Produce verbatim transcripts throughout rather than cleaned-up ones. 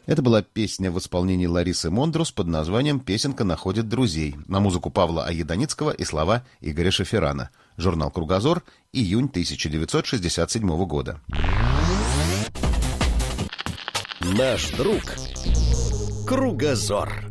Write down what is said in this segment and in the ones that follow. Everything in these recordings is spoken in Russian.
Это была песня в исполнении Ларисы Мондрус под названием «Песенка находит друзей» на музыку Павла Айеданицкого и слова Игоря Шеферана. Журнал «Кругозор», июнь тысяча девятьсот шестьдесят седьмого года. Наш друг Кругозор.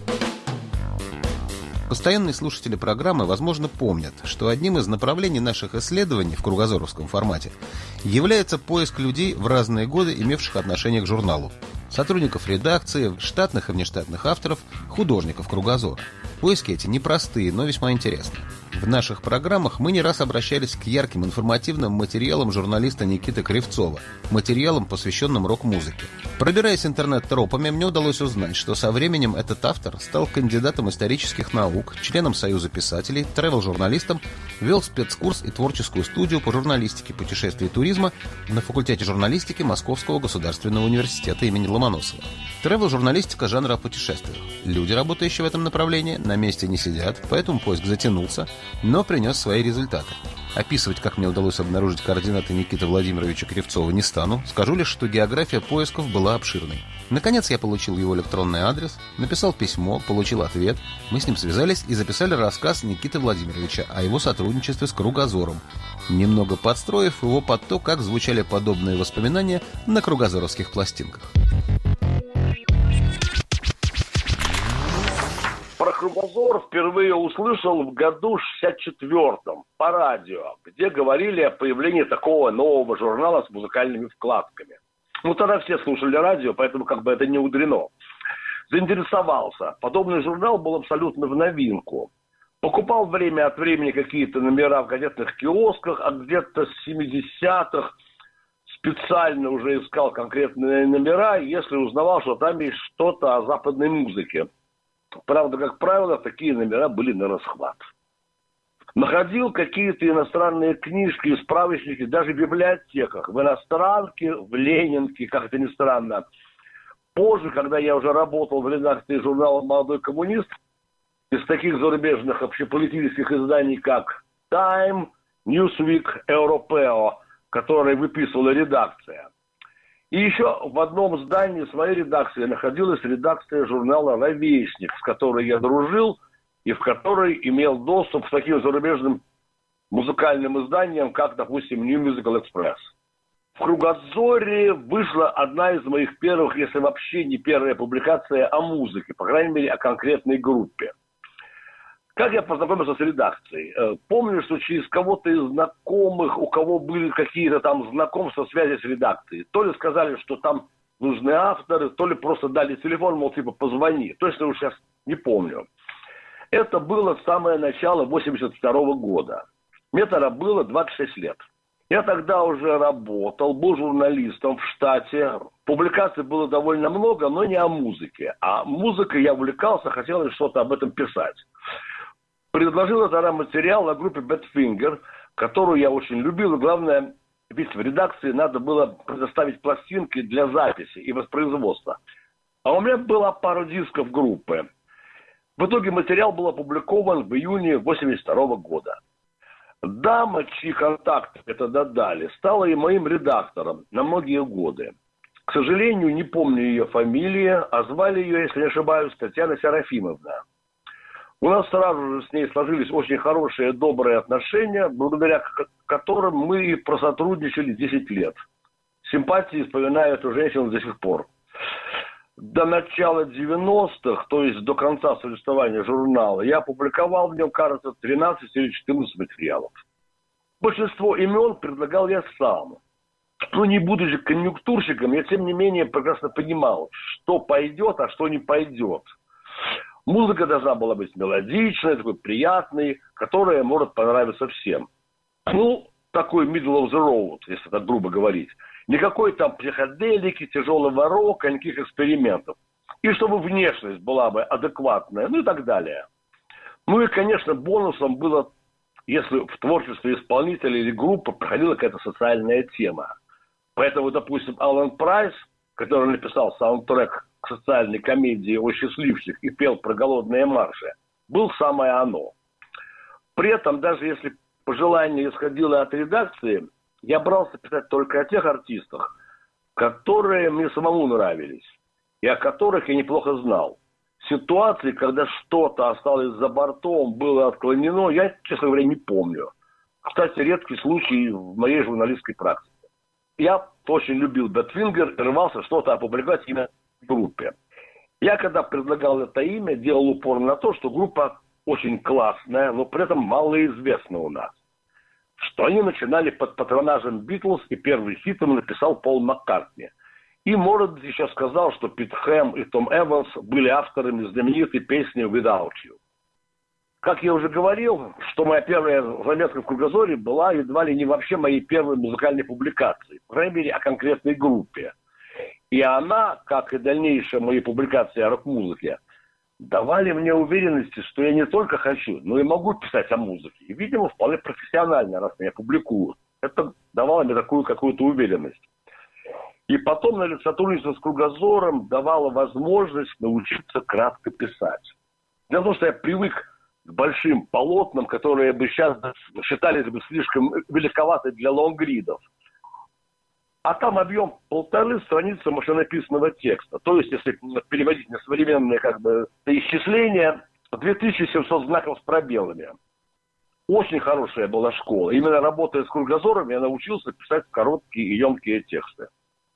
Постоянные слушатели программы, возможно, помнят, что одним из направлений наших исследований в кругозоровском формате является поиск людей в разные годы, имевших отношение к журналу. Сотрудников редакции, штатных и внештатных авторов, художников «Кругозора». Поиски эти непростые, но весьма интересные. В наших программах мы не раз обращались к ярким информативным материалам журналиста Никиты Кривцова, материалам, посвященным рок-музыке. Пробираясь интернет-тропами, мне удалось узнать, что со временем этот автор стал кандидатом исторических наук, членом Союза писателей, тревел-журналистом, вел спецкурс и творческую студию по журналистике, путешествий и туризма на факультете журналистики Московского государственного университета имени Ломоносова. Тревел-журналистика жанра о путешествиях. Люди, работающие в этом направлении, на месте не сидят, поэтому поиск затянулся, но принес свои результаты. Описывать, как мне удалось обнаружить координаты Никиты Владимировича Кривцова, не стану. Скажу лишь, что география поисков была обширной. Наконец я получил его электронный адрес, написал письмо, получил ответ. Мы с ним связались и записали рассказ Никиты Владимировича о его сотрудничестве с Кругозором, немного подстроив его под то, как звучали подобные воспоминания на кругозоровских пластинках. Про «Кругозор» впервые услышал в году шестьдесят четвёртом по радио, где говорили о появлении такого нового журнала с музыкальными вкладками. Ну, тогда все слушали радио, поэтому как бы это не мудрено. Заинтересовался. Подобный журнал был абсолютно в новинку. Покупал время от времени какие-то номера в газетных киосках, а где-то с семидесятых специально уже искал конкретные номера, если узнавал, что там есть что-то о западной музыке. Правда, как правило, такие номера были на расхват. Находил какие-то иностранные книжки и справочники даже в библиотеках, в иностранке, в ленинке, как это ни странно. Позже, когда я уже работал в редакции журнала «Молодой коммунист», из таких зарубежных общеполитических изданий, как Time, Newsweek, Europeo, которые выписывала редакция. И еще в одном здании своей редакции находилась редакция журнала «Ровесник», с которой я дружил и в которой имел доступ к таким зарубежным музыкальным изданиям, как, допустим, New Musical Express. В «Кругозоре» вышла одна из моих первых, если вообще не первая публикация о музыке, по крайней мере, о конкретной группе. Как я познакомился с редакцией? Помню, что через кого-то из знакомых, у кого были какие-то там знакомства, связи с редакцией. То ли сказали, что там нужны авторы, то ли просто дали телефон, мол, типа, позвони. Точно уж сейчас не помню. Это было самое начало восемьдесят второго года. Мне тогда было двадцать шесть лет. Я тогда уже работал, был журналистом в штате. Публикаций было довольно много, но не о музыке. А музыкой я увлекался, хотелось что-то об этом писать. Предложила тогда материал на группе Badfinger, которую я очень любил. И главное, ведь в редакции надо было предоставить пластинки для записи и воспроизводства. А у меня была пара дисков группы. В итоге материал был опубликован в июне восемьдесят второго года. Дама, чьи контакты это додали, стала и моим редактором на многие годы. К сожалению, не помню ее фамилии, а звали ее, если не ошибаюсь, Татьяна Серафимовна. У нас сразу же с ней сложились очень хорошие, добрые отношения, благодаря которым мы и просотрудничали десять лет. Симпатии вспоминаю эту женщину до сих пор. До начала девяностых, то есть до конца существования журнала, я опубликовал в нем, кажется, тринадцать или четырнадцать материалов. Большинство имен предлагал я сам. Но не будучи конъюнктурщиком, я тем не менее прекрасно понимал, что пойдет, а что не пойдет. Музыка должна была быть мелодичной, такой приятной, которая может понравиться всем. Ну, такой middle of the road, если так грубо говорить. Никакой там психоделики, тяжелого рока, никаких экспериментов. И чтобы внешность была бы адекватная, ну и так далее. Ну и, конечно, бонусом было, если в творчестве исполнителя или группы проходила какая-то социальная тема. Поэтому, допустим, Алан Прайс, который написал саундтрек к социальной комедии о счастливчиках и пел про голодные марши, был самое оно. При этом, даже если пожелание исходило от редакции, я брался писать только о тех артистах, которые мне самому нравились. и о которых я неплохо знал. Ситуации, когда что-то осталось за бортом, было отклонено, я, честно говоря, не помню. Кстати, редкий случай в моей журналистской практике. Я очень любил Бэтфингер и рвался что-то опубликовать именно в группе. Я, когда предлагал это имя, делал упор на то, что группа очень классная, но при этом малоизвестна у нас. Что они начинали под патронажем Битлз, и первый хит им написал Пол Маккартни. И, может быть, еще сказал, что Пит Хэм и Том Эванс были авторами знаменитой песни «Without You». Как я уже говорил, что моя первая заметка в «Кругозоре» была едва ли не вообще моей первой музыкальной публикацией, по крайней мере, о конкретной группе. И она, как и дальнейшие мои публикации о рок-музыке, давали мне уверенности, что я не только хочу, но и могу писать о музыке. И, видимо, вполне профессионально, раз меня публикуют. Это давало мне такую какую-то уверенность. И потом, наверное, сотрудничество с «Кругозором» давало возможность научиться кратко писать. Дело в том, что я привык к большим полотнам, которые бы сейчас считались бы слишком великоваты для лонгридов. А там объем полторы страницы машинописного текста. То есть, если переводить на современные как бы исчисления, две тысячи семьсот знаков с пробелами. Очень хорошая была школа. Именно работая с «Кругозором» я научился писать короткие и емкие тексты.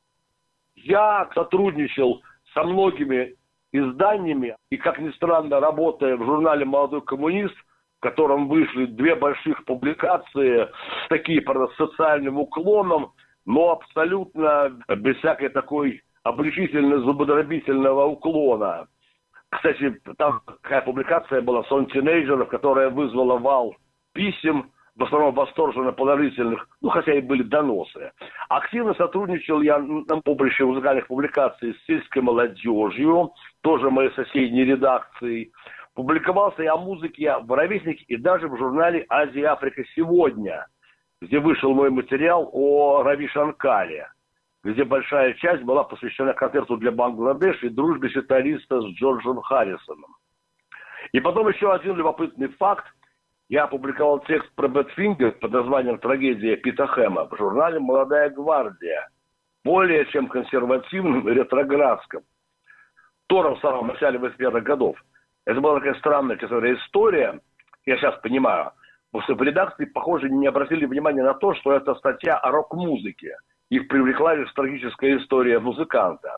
Я сотрудничал со многими изданиями, и, как ни странно, работая в журнале «Молодой коммунист», в котором вышли две больших публикации, такие, правда, с социальным уклоном, но абсолютно без всякой такой обличительно-зубодробительного уклона. Кстати, там такая публикация была «Сон тинейджеров», которая вызвала вал писем, в основном восторженно положительных, ну, хотя и были доносы. Активно сотрудничал я на поприще музыкальных публикаций с сельской молодежью, тоже моей соседней редакцией. Публиковался я о музыке в «Ровеснике» и даже в журнале «Азия и Африка сегодня», где вышел мой материал о Рави Шанкаре, где большая часть была посвящена концерту для Бангладеш и дружбе ситариста с Джорджем Харрисоном. И потом еще один любопытный факт. Я опубликовал текст про Бэтфингер под названием «Трагедия Пита Хэма» в журнале «Молодая гвардия», более чем консервативном и ретроградском, тоже в самом начале восьмидесятых годов. Это была такая странная, честно говоря, история, я сейчас понимаю, потому что в редакции, похоже, не обратили внимания на то, что это статья о рок-музыке. Их привлекла лишь трагическая история музыканта.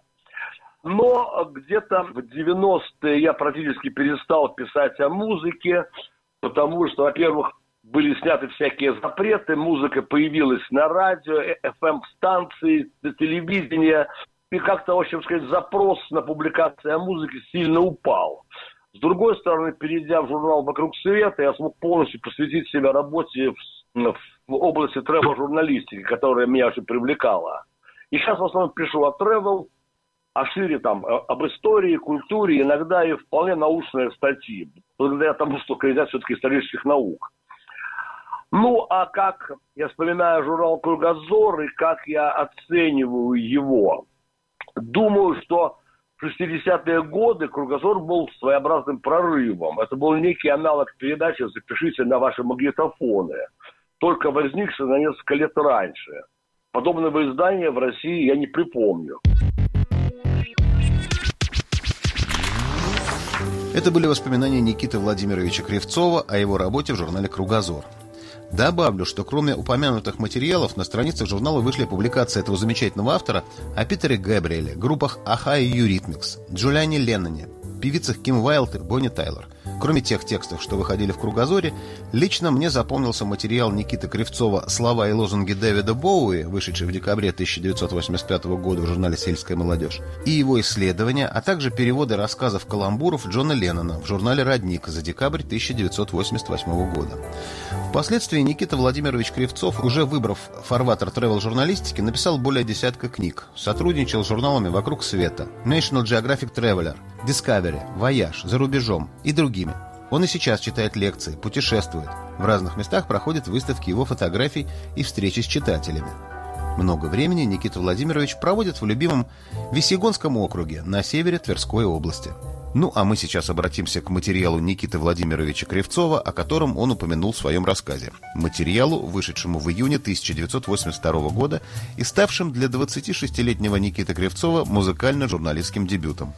Но где-то в девяностые я практически перестал писать о музыке, потому что, во-первых, были сняты всякие запреты, музыка появилась на радио, эф эм-станции, на телевидении, и как-то, в общем сказать, запрос на публикации о музыке сильно упал. С другой стороны, перейдя в журнал «Вокруг света», я смог полностью посвятить себя работе в, в области тревел-журналистики, которая меня очень привлекала. И сейчас в основном пишу о тревел, о шире там, об истории, культуре, иногда и вполне научные статьи, благодаря тому, что кандидат все-таки исторических наук. Ну, а как я вспоминаю журнал «Кругозор» и как я оцениваю его? Думаю, что в шестидесятые годы «Кругозор» был своеобразным прорывом. Это был некий аналог передачи «Запишите на ваши магнитофоны», только возникший на несколько лет раньше. Подобного издания в России я не припомню. Это были воспоминания Никиты Владимировича Кривцова о его работе в журнале «Кругозор». Добавлю, что кроме упомянутых материалов на страницах журнала вышли публикации этого замечательного автора о Питере Гэбриэле, группах Аха и Юритмикс, Джулиане Ленноне, певицах Ким Уайлд и Бонни Тайлор. Кроме тех текстов, что выходили в «Кругозоре», лично мне запомнился материал Никиты Кривцова «Слова и лозунги Дэвида Боуи», вышедший в декабре тысяча девятьсот восемьдесят пятого года в журнале «Сельская молодежь», и его исследования, а также переводы рассказов каламбуров Джона Леннона в журнале «Родник» за декабрь тысяча девятьсот восемьдесят восьмого года. Впоследствии Никита Владимирович Кривцов, уже выбрав фарватер тревел-журналистики, написал более десятка книг, сотрудничал с журналами «Вокруг света», National Geographic Traveler, Discovery, Voyage, «За рубежом» и другими. Он и сейчас читает лекции, путешествует. В разных местах проходят выставки его фотографий и встречи с читателями. Много времени Никита Владимирович проводит в любимом Весьегонском округе на севере Тверской области. Ну, а мы сейчас обратимся к материалу Никиты Владимировича Кривцова, о котором он упомянул в своем рассказе. Материалу, вышедшему в июне тысяча девятьсот восемьдесят второго года и ставшим для двадцатишестилетнего Никиты Кривцова музыкально-журналистским дебютом.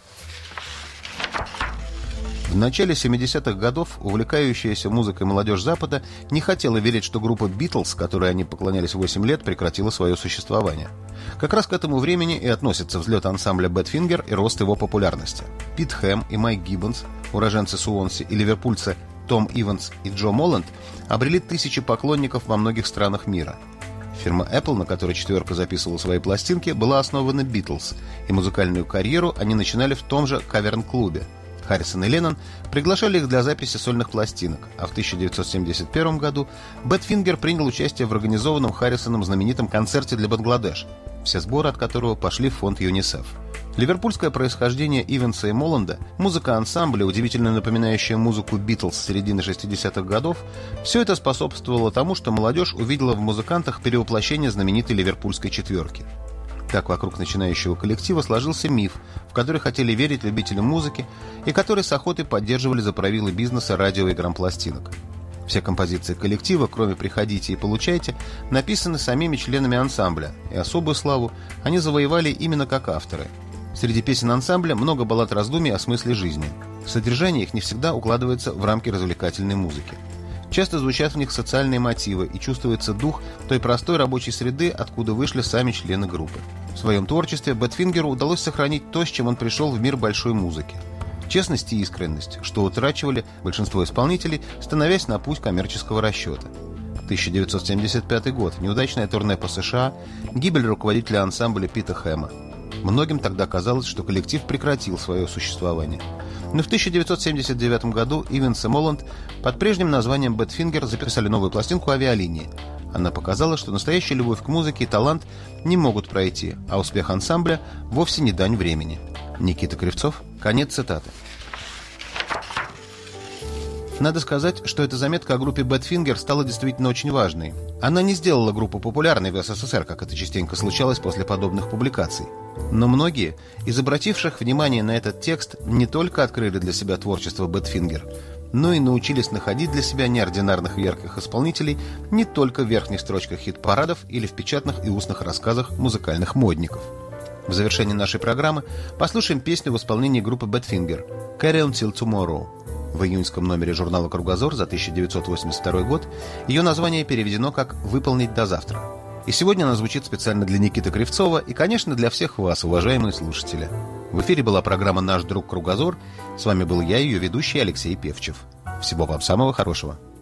В начале семидесятых годов увлекающаяся музыкой молодежь Запада не хотела верить, что группа «Битлз», которой они поклонялись восемь лет, прекратила свое существование. Как раз к этому времени и относится взлет ансамбля «Бэдфингер» и рост его популярности. Пит Хэм и Майк Гиббонс, уроженцы Суонси, и ливерпульцы Том Иванс и Джо Моланд обрели тысячи поклонников во многих странах мира. Фирма Apple, на которой четверка записывала свои пластинки, была основана «Битлз», и музыкальную карьеру они начинали в том же каверн-клубе. Харрисон и Леннон приглашали их для записи сольных пластинок, а в тысяча девятьсот семьдесят первом году Бэдфингер принял участие в организованном Харрисоном знаменитом концерте для Бангладеш, все сборы от которого пошли в фонд ЮНИСЕФ. Ливерпульское происхождение Иванса и Моланда, музыка ансамбля, удивительно напоминающая музыку «Битлз» с середины шестидесятых годов, все это способствовало тому, что молодежь увидела в музыкантах перевоплощение знаменитой ливерпульской четверки. Так вокруг начинающего коллектива сложился миф, в который хотели верить любители музыки и который с охотой поддерживали за правила бизнеса радио и грампластинок. Все композиции коллектива, кроме «Приходите и получайте», написаны самими членами ансамбля, и особую славу они завоевали именно как авторы. Среди песен ансамбля много баллад раздумий о смысле жизни. Содержание их не всегда укладывается в рамки развлекательной музыки. Часто звучат в них социальные мотивы и чувствуется дух той простой рабочей среды, откуда вышли сами члены группы. В своем творчестве Бэдфингеру удалось сохранить то, с чем он пришел в мир большой музыки. Честность и искренность, что утрачивали большинство исполнителей, становясь на путь коммерческого расчета. тысяча девятьсот семьдесят пятый год, неудачное турне по США, гибель руководителя ансамбля Пита Хэма. Многим тогда казалось, что коллектив прекратил свое существование. Но в тысяча девятьсот семьдесят девятом году Иванс и Моланд под прежним названием Бэдфингер записали новую пластинку «Авиалинии». Она показала, что настоящая любовь к музыке и талант не могут пройти, а успех ансамбля вовсе не дань времени. Никита Кривцов. Конец цитаты. Надо сказать, что эта заметка о группе Бэдфингер стала действительно очень важной. Она не сделала группу популярной в СССР, как это частенько случалось после подобных публикаций. Но многие из обративших внимание на этот текст не только открыли для себя творчество Бэдфингер, но и научились находить для себя неординарных и ярких исполнителей не только в верхних строчках хит-парадов или в печатных и устных рассказах музыкальных модников. В завершении нашей программы послушаем песню в исполнении группы Бэдфингер «Carry On Till Tomorrow». В июньском номере журнала «Кругозор» за тысяча девятьсот восемьдесят второй год ее название переведено как «Выполнить до завтра». И сегодня она звучит специально для Никиты Кривцова и, конечно, для всех вас, уважаемые слушатели. В эфире была программа «Наш друг Кругозор». С вами был я, ее ведущий Алексей Певчев. Всего вам самого хорошего.